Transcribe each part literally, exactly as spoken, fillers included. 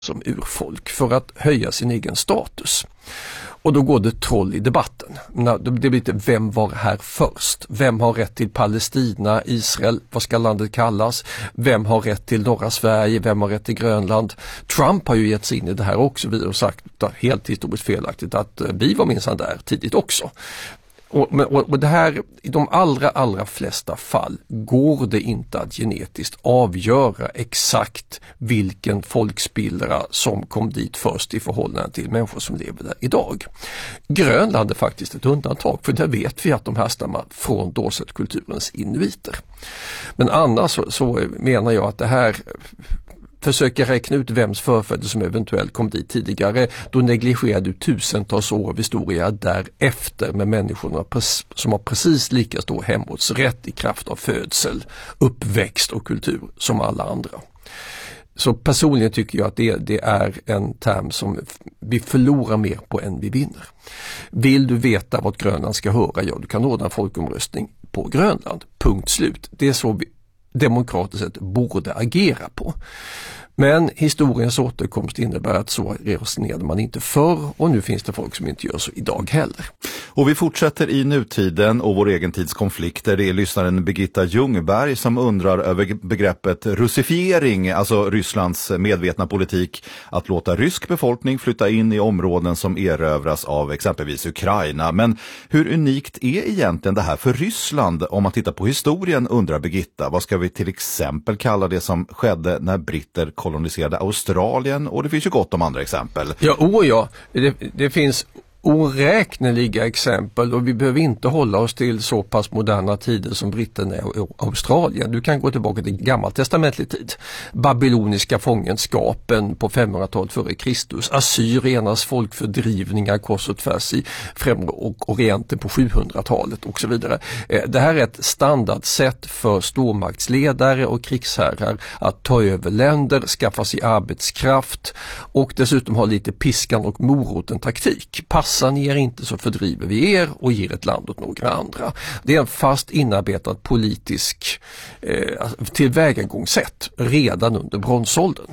som urfolk för att höja sin egen status. Och då går det troll i debatten. Det blir inte vem var här först? Vem har rätt till Palestina, Israel, vad ska landet kallas? Vem har rätt till norra Sverige? Vem har rätt till Grönland? Trump har ju gett sig in i det här också. Vi har sagt helt historiskt felaktigt att vi var minsann där tidigt också. Och, och, och det här, i de allra, allra flesta fall går det inte att genetiskt avgöra exakt vilken folkspillra som kom dit först i förhållande till människor som lever där idag. Grönland är faktiskt ett undantag, för där vet vi att de härstammar från Dorset-kulturens inuiter. Men annars så, så menar jag att det här försöker räkna ut vems förfäder som eventuellt kom dit tidigare, då negligerar du tusentals år av historia därefter med människorna som har precis lika stor hemortsrätt i kraft av födsel, uppväxt och kultur som alla andra. Så personligen tycker jag att det, det är en term som vi förlorar mer på än vi vinner. Vill du veta vad Grönland ska höra? Ja, du kan ordna en folkomröstning på Grönland. Punkt slut. Det är så vi demokratiskt sett borde agera på. Men historiens återkomst innebär att så resonerade man inte förr, och nu finns det folk som inte gör så idag heller. Och vi fortsätter i nutiden och vår egen tids konflikter. Det är lyssnaren Birgitta Ljungberg som undrar över begreppet russifiering, alltså Rysslands medvetna politik att låta rysk befolkning flytta in i områden som erövras av exempelvis Ukraina. Men hur unikt är egentligen det här för Ryssland? Om man tittar på historien, undrar Birgitta, vad ska vi till exempel kalla det som skedde när britter koloniserade Australien, och det finns ju gott om andra exempel. Ja, oh ja. Det, det finns oräkneliga exempel, och vi behöver inte hålla oss till så pass moderna tider som britterna och Australien. Du kan gå tillbaka till gammaltestamentlig tid. Babyloniska fångenskapen på femhundratalet före Kristus, assyriernas folkfördrivningar kors och tvärs i främre och orienten på sjuhundratalet och så vidare. Det här är ett standardsätt för stormaktsledare och krigsherrar att ta över länder, skaffa sig arbetskraft och dessutom ha lite piskan och moroten taktik. Passar ni er inte så fördriver vi er och ger ett land åt några andra. Det är en fast inarbetad politisk eh, tillvägagångssätt redan under bronsåldern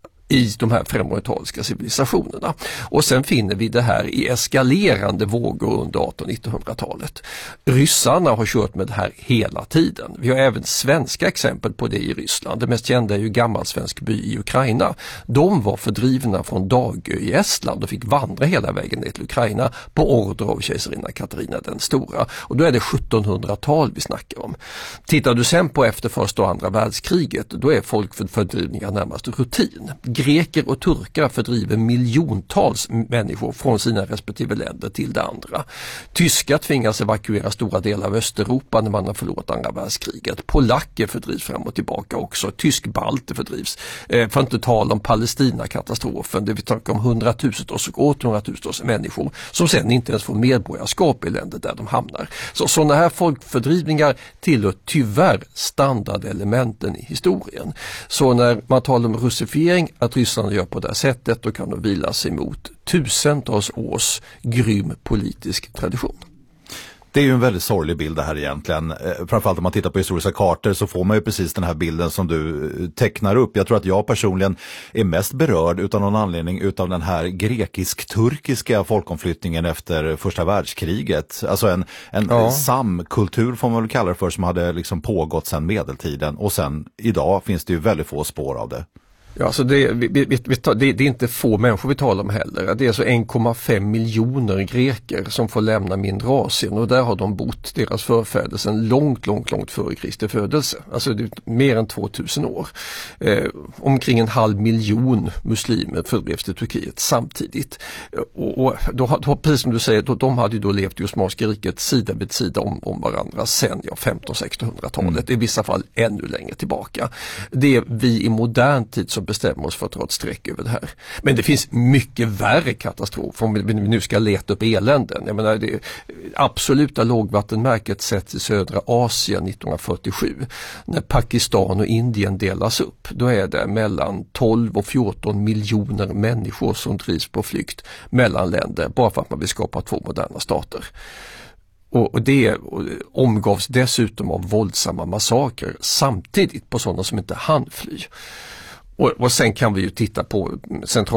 i de här främorientaliska civilisationerna. Och sen finner vi det här i eskalerande vågor under artonhundra- och nittonhundratalet. Ryssarna har kört med det här hela tiden. Vi har även svenska exempel på det i Ryssland. Det mest kända är ju Gammalsvensk by i Ukraina. De var fördrivna från Dagö i Estland och fick vandra hela vägen ner till Ukraina på order av kejsarinna Katarina den stora. Och då är det sjuttonhundratal vi snackar om. Tittar du sen på efter första och andra världskriget, då är folkfördrivningar närmast rutin. Greker och turkar fördriver miljontals människor från sina respektive länder till det andra. Tyskar tvingas evakuera stora delar av Östeuropa när man har förlorat andra världskriget. Polacker fördrivs fram och tillbaka också. Tyskbalter fördrivs. Eh, för att inte tala om Palestina-katastrofen, där vi talar om hundratusentals och åthundratusentals människor som sen inte ens får medborgarskap i länder där de hamnar. Så sådana här folkfördrivningar tillhör tyvärr standardelementen i historien. Så när man talar om russifiering, att Ryssland gör på det här sättet, då kan de vila sig mot tusentals års grym politisk tradition. Det är ju en väldigt sorglig bild det här egentligen. Framförallt om man tittar på historiska kartor så får man ju precis den här bilden som du tecknar upp. Jag tror att jag personligen är mest berörd utan någon anledning utav den här grekisk-turkiska folkomflyttningen efter första världskriget. Alltså en, en ja. samkultur får man väl kalla det för, som hade liksom pågått sedan medeltiden, och sen idag finns det ju väldigt få spår av det. Ja, så det, vi, vi, vi, det, det är inte få människor vi talar om heller. Det är så en komma fem miljoner greker som får lämna mindre Asien, och där har de bott, deras förfäder, sedan långt, långt, långt före Kristi födelse. Alltså det är mer än tvåtusen år. Eh, omkring en halv miljon muslimer fördrevs till Turkiet samtidigt. Och, och då, då, precis som du säger, då, de hade ju då levt i Osmanska riket sida vid sida om, om varandra sen ja, femtonhundra-sextonhundratalet, i vissa fall ännu längre tillbaka. Det är vi i modern tid som bestämmer oss för att dra ett streck över det här. Men det finns mycket värre katastrofer om vi nu ska leta upp eländen. Jag menar, det absoluta lågvattenmärket sätts i södra Asien nittonhundrafyrtiosju. När Pakistan och Indien delas upp, då är det mellan tolv och fjorton miljoner människor som drivs på flykt mellan länder bara för att man vill skapa två moderna stater. Och det omgavs dessutom av våldsamma massakrer samtidigt på sådana som inte hann fly. Och, och sen kan vi ju titta på central